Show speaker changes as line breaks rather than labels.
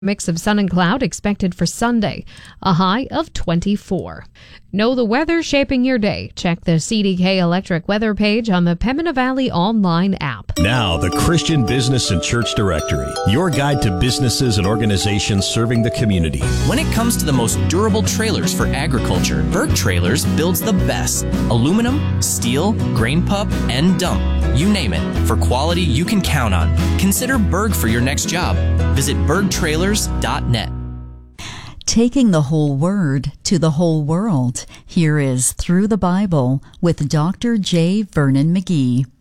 Mix of sun and cloud expected for Sunday, a high of 24. Know the weather shaping your day. Check the CDK Electric weather page on the Pembina Valley online app.
Now, the Christian Business and Church Directory, your guide to businesses and organizations serving the community.
When it comes to the most durable trailers for agriculture, Berg Trailers builds the best. Aluminum, steel, grain pup, and dump. You name it. For quality you can count on. Consider Berg for your next job. Visit bergtrailers.net.
Taking the whole word to the whole world. Here is Through the Bible with Dr. J. Vernon McGee.